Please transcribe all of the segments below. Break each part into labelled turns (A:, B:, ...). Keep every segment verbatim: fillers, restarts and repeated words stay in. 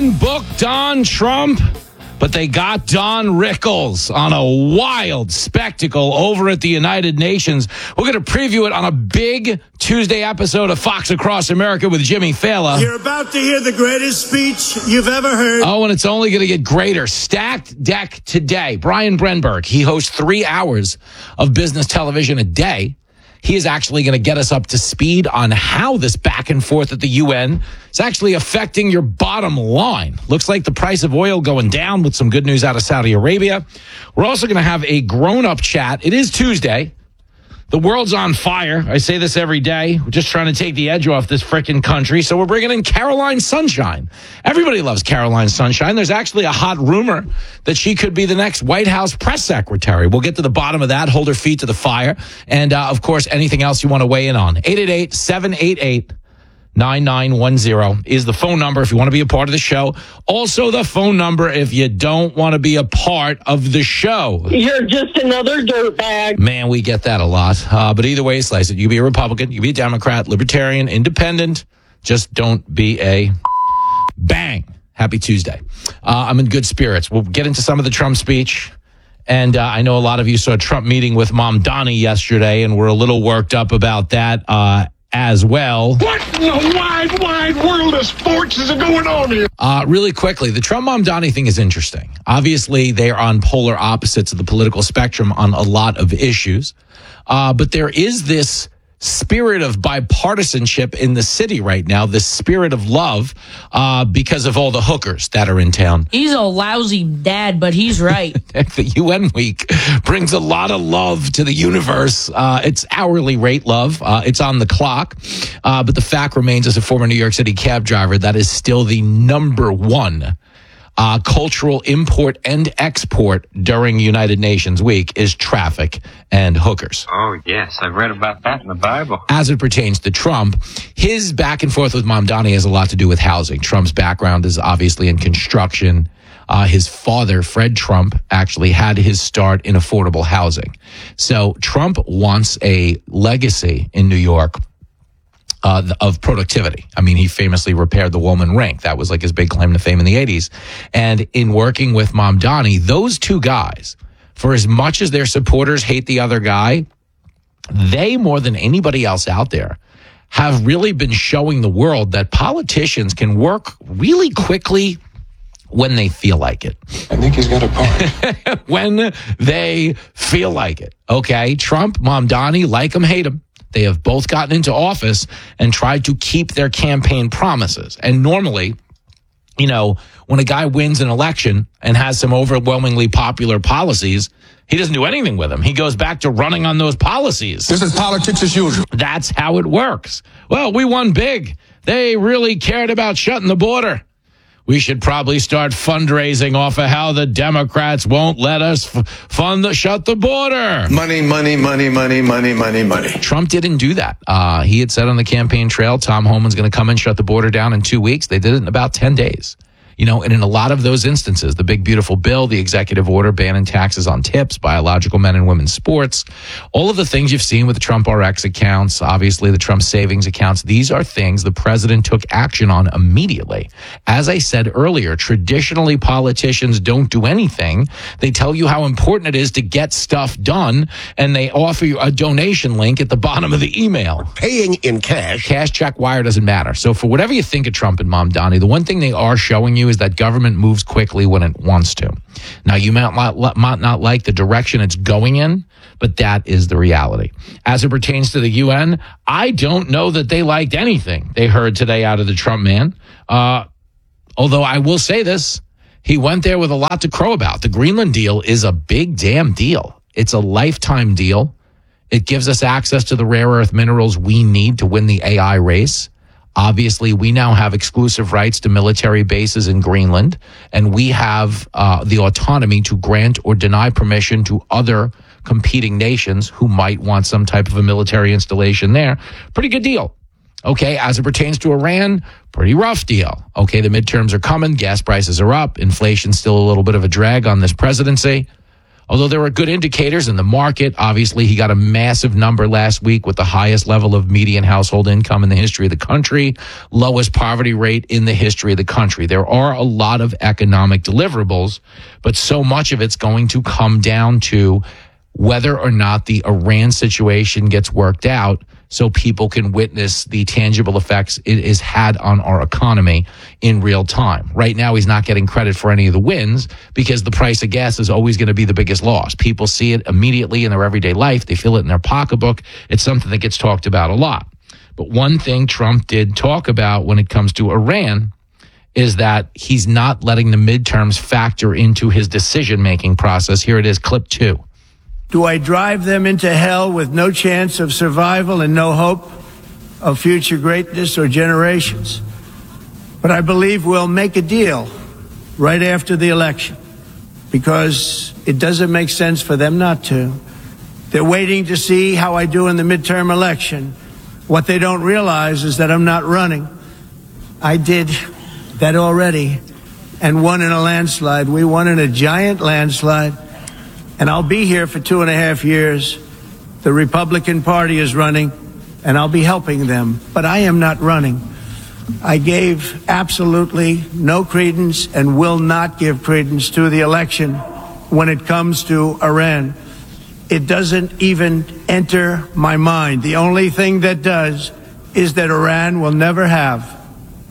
A: can book Don Trump, but they got Don Rickles on a wild spectacle over at the United Nations. We're going to preview it on a big Tuesday episode of Fox Across America with Jimmy Fallon.
B: You're about to hear the greatest speech you've ever heard.
A: Oh, and it's only going to get greater. Stacked deck today. Brian Brenberg, he hosts three hours of business television a day. He is actually going to get us up to speed on how this back and forth at the U N is actually affecting your bottom line. Looks like the price of oil going down with some good news out of Saudi Arabia. We're also going to have a grown-up chat. It is Tuesday. The world's on fire. I say this every day. We're just trying to take the edge off this frickin' country. So we're bringing in Caroline Sunshine. Everybody loves Caroline Sunshine. There's actually a hot rumor that she could be the next White House press secretary. We'll get to the bottom of that, hold her feet to the fire. And, uh, of course, anything else you want to weigh in on. eight eight eight, seven eight eight, nine nine one zero is the phone number if you want to be a part of the show. Also the phone number if you don't want to be a part of the show.
C: You're just another dirtbag.
A: Man, we get that a lot. Uh, but either way, slice it. You can be a Republican, you can be a Democrat, Libertarian, Independent. Just don't be a bang. Happy Tuesday. Uh, I'm in good spirits. We'll get into some of the Trump speech. And uh, I know a lot of you saw Trump meeting with Mamdani yesterday, and we're a little worked up about that uh, as well.
D: What in the wide, wide world of sports is going on here?
A: Uh, really quickly, the Trump-Mamdani thing is interesting. Obviously, they are on polar opposites of the political spectrum on a lot of issues. Uh, but there is this spirit of bipartisanship in the city right now, this spirit of love, uh, because of all the hookers that are in town.
E: He's a lousy dad, but he's right.
A: The U N week brings a lot of love to the universe. Uh, it's hourly rate love. Uh, it's on the clock. Uh, but the fact remains, as a former New York City cab driver, that is still the number one Uh, cultural import and export during United Nations Week is traffic and hookers.
F: Oh, yes. I've read about that in the Bible.
A: As it pertains to Trump, his back and forth with Mamdani has a lot to do with housing. Trump's background is obviously in construction. Uh, his father, Fred Trump, actually had his start in affordable housing. So Trump wants a legacy in New York Uh, of productivity. I mean, he famously repaired the Woolman Rink. That was like his big claim to fame in the eighties. And in working with Mamdani, those two guys, for as much as their supporters hate the other guy, they, more than anybody else out there, have really been showing the world that politicians can work really quickly when they feel like it.
D: I think he's got a point.
A: When they feel like it. Okay, Trump, Mamdani, like him, hate him. They have both gotten into office and tried to keep their campaign promises. And normally, you know, when a guy wins an election and has some overwhelmingly popular policies, he doesn't do anything with them. He goes back to running on those policies.
D: This is politics as usual.
A: That's how it works. Well, we won big. They really cared about shutting the border. We should probably start fundraising off of how the Democrats won't let us f- fund the shut the border.
D: Money, money, money, money, money, money, money.
A: Trump didn't do that. Uh, he had said on the campaign trail, Tom Homan's going to come and shut the border down in two weeks. They did it in about ten days. You know, and in a lot of those instances, the big, beautiful bill, the executive order banning taxes on tips, biological men and women's sports, all of the things you've seen with the Trump R X accounts, obviously the Trump savings accounts, these are things the president took action on immediately. As I said earlier, traditionally politicians don't do anything. They tell you how important it is to get stuff done, and they offer you a donation link at the bottom of the email.
B: Paying in cash.
A: Cash, check, wire, doesn't matter. So for whatever you think of Trump and Mamdani, the one thing they are showing you is that government moves quickly when it wants to. Now, you might not, might not like the direction it's going in, but that is the reality. As it pertains to the U N, I don't know that they liked anything they heard today out of the Trump man. Uh, although I will say this, he went there with a lot to crow about. The Greenland deal is a big damn deal. It's a lifetime deal. It gives us access to the rare earth minerals we need to win the A I race. Obviously, we now have exclusive rights to military bases in Greenland, and we have uh, the autonomy to grant or deny permission to other competing nations who might want some type of a military installation there. Pretty good deal. Okay, as it pertains to Iran, pretty rough deal. Okay, the midterms are coming, gas prices are up, inflation's still a little bit of a drag on this presidency. Although there were good indicators in the market, obviously he got a massive number last week with the highest level of median household income in the history of the country, lowest poverty rate in the history of the country. There are a lot of economic deliverables, but so much of it's going to come down to whether or not the Iran situation gets worked out so people can witness the tangible effects it has had on our economy in real time. Right now, he's not getting credit for any of the wins because the price of gas is always going to be the biggest loss. People see it immediately in their everyday life. They feel it in their pocketbook. It's something that gets talked about a lot. But one thing Trump did talk about when it comes to Iran is that he's not letting the midterms factor into his decision-making process. Here it is, clip two.
G: Do I drive them into hell with no chance of survival and no hope of future greatness or generations? But I believe we'll make a deal right after the election because it doesn't make sense for them not to. They're waiting to see how I do in the midterm election. What they don't realize is that I'm not running. I did that already and won in a landslide. We won in a giant landslide. And I'll be here for two and a half years. The Republican Party is running, and I'll be helping them. But I am not running. I gave absolutely no credence and will not give credence to the election when it comes to Iran. It doesn't even enter my mind. The only thing that does is that Iran will never have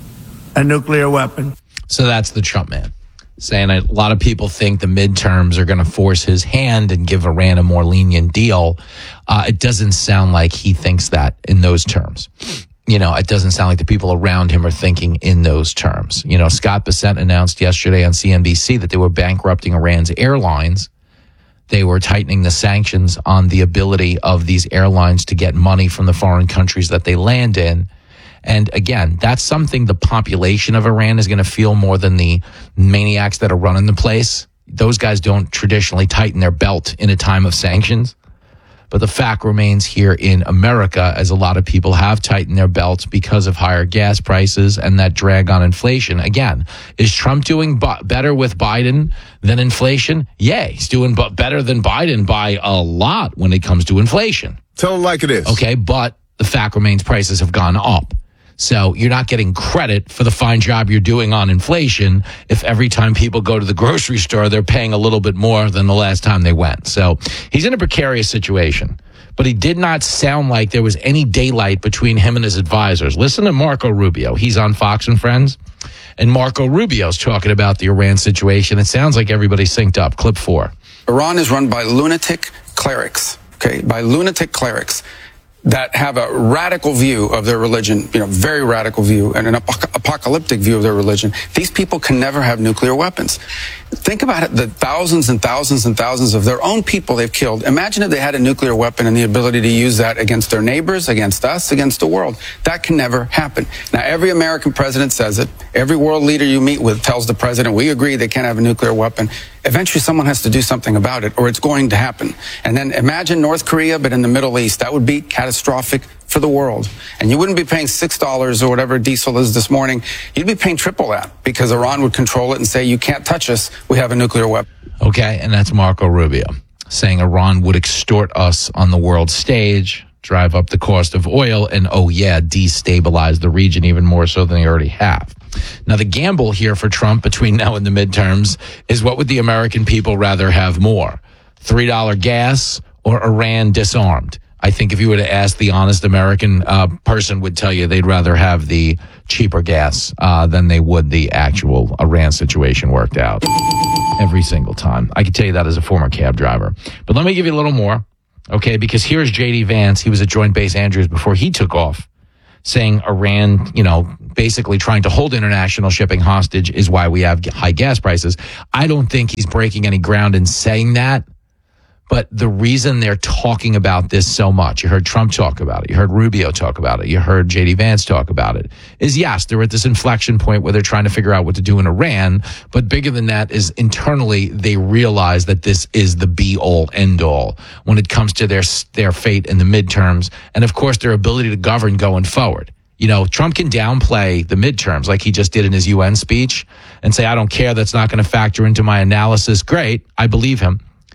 G: a nuclear weapon.
A: So that's the Trump man. Saying a lot of people think the midterms are going to force his hand and give Iran a more lenient deal. Uh, it doesn't sound like he thinks that in those terms. You know, it doesn't sound like the people around him are thinking in those terms. You know, Scott Bessent announced yesterday on C N B C that they were bankrupting Iran's airlines. They were tightening the sanctions on the ability of these airlines to get money from the foreign countries that they land in. And again, that's something the population of Iran is going to feel more than the maniacs that are running the place. Those guys don't traditionally tighten their belt in a time of sanctions. But the fact remains here in America, as a lot of people have tightened their belts because of higher gas prices and that drag on inflation. Again, is Trump doing b- better with Biden than inflation? Yeah, he's doing b- better than Biden by a lot when it comes to inflation.
H: Tell him like it is.
A: Okay, but the fact remains prices have gone up. So you're not getting credit for the fine job you're doing on inflation if every time people go to the grocery store, they're paying a little bit more than the last time they went. So he's in a precarious situation, but he did not sound like there was any daylight between him and his advisors. Listen to Marco Rubio. He's on Fox and Friends, and Marco Rubio's talking about the Iran situation. It sounds like everybody's synced up. Clip four.
I: Iran is run by lunatic clerics, okay, by lunatic clerics that have a radical view of their religion, you know, very radical view, and an ap- apocalyptic view of their religion. These people can never have nuclear weapons. Think about it, the thousands and thousands and thousands of their own people they've killed. Imagine if they had a nuclear weapon and the ability to use that against their neighbors, against us, against the world. That can never happen. Now, every American president says it. Every world leader you meet with tells the president, we agree they can't have a nuclear weapon. Eventually, someone has to do something about it, or it's going to happen. And then imagine North Korea, but in the Middle East. That would be catastrophic for the world. And you wouldn't be paying six dollars or whatever diesel is this morning. You'd be paying triple that because Iran would control it and say, you can't touch us. We have a nuclear weapon.
A: Okay, and that's Marco Rubio saying Iran would extort us on the world stage, drive up the cost of oil, and, oh, yeah, destabilize the region even more so than they already have. Now, the gamble here for Trump between now and the midterms is what would the American people rather have more? three dollars gas or Iran disarmed? I think if you were to ask the honest American uh, person would tell you they'd rather have the cheaper gas uh, than they would the actual Iran situation worked out every single time. I can tell you that as a former cab driver. But let me give you a little more, okay, because here's J D Vance. He was at Joint Base Andrews before he took off, saying Iran, you know, basically trying to hold international shipping hostage is why we have high gas prices. I don't think he's breaking any ground in saying that. But the reason they're talking about this so much, you heard Trump talk about it, you heard Rubio talk about it, you heard J D Vance talk about it, is yes, they're at this inflection point where they're trying to figure out what to do in Iran. But bigger than that is internally, they realize that this is the be-all, end-all when it comes to their their fate in the midterms. And, of course, their ability to govern going forward. You know, Trump can downplay the midterms like he just did in his U N speech and say, I don't care, that's not going to factor into my analysis. Great, I believe him.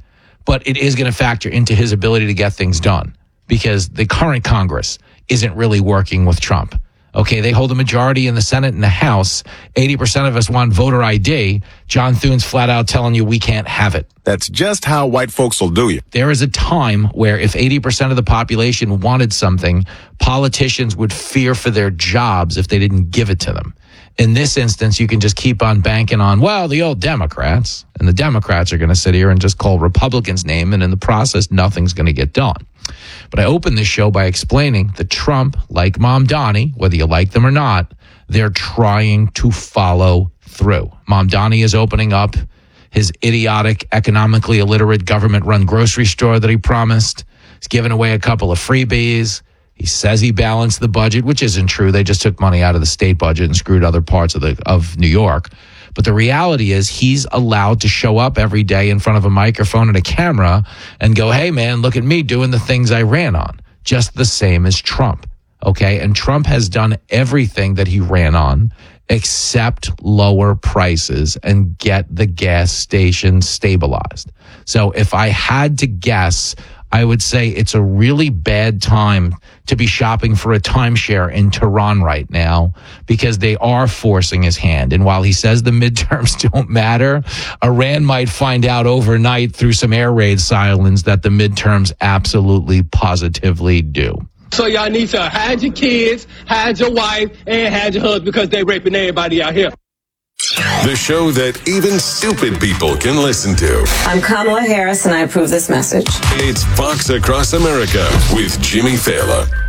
A: but it is going to factor into his ability to get things done because the current Congress isn't really working with Trump. Okay, they hold a majority in the Senate and the House. eighty percent of us want voter I D. John Thune's flat out telling you we can't have it.
H: That's just how white folks will do you.
A: There is a time where if eighty percent of the population wanted something, politicians would fear for their jobs if they didn't give it to them. In this instance, you can just keep on banking on, well, the old Democrats, and the Democrats are going to sit here and just call Republicans' name, and in the process, nothing's going to get done. But I opened this show by explaining that Trump, like Mom Donnie, whether you like them or not, they're trying to follow through. Mom Donnie is opening up his idiotic, economically illiterate government-run grocery store that he promised. He's giving away a couple of freebies. He says he balanced the budget, which isn't true. They just took money out of the state budget and screwed other parts of the of New York. But the reality is he's allowed to show up every day in front of a microphone and a camera and go, hey, man, look at me doing the things I ran on, just the same as Trump. Okay. And Trump has done everything that he ran on except lower prices and get the gas station stabilized. So if I had to guess, I would say it's a really bad time to be shopping for a timeshare in Tehran right now because they are forcing his hand. And while he says the midterms don't matter, Iran might find out overnight through some air raid silence that the midterms absolutely positively do.
J: So y'all need to hide your kids, hide your wife, and hide your husband because they raping everybody out here.
H: The show that even stupid people can listen to.
K: I'm Kamala Harris, and I approve this message.
H: It's Fox Across America with Jimmy Fallon.